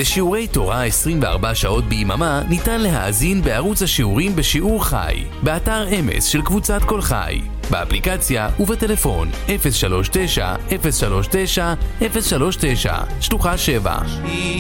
לשיעורי תורה 24 שעות ביממה ניתן להאזין בערוץ השיעורים בשיעור חי, באתר אמס של קבוצת כל חי, באפליקציה ובטלפון 039-039-039, שלוחה 7.